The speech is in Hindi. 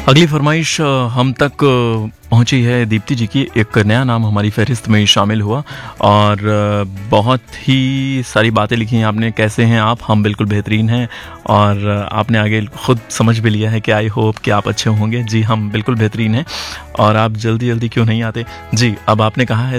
अगली फरमाइश हम तक पहुंची है दीप्ति जी की। एक नया नाम हमारी फहरिस्त में शामिल हुआ और बहुत ही सारी बातें लिखी हैं आपने। कैसे हैं आप? हम बिल्कुल बेहतरीन हैं। और आपने आगे खुद समझ भी लिया है कि आई होप कि आप अच्छे होंगे। जी हम बिल्कुल बेहतरीन हैं। और आप जल्दी जल्दी क्यों नहीं आते? जी अब आपने कहा है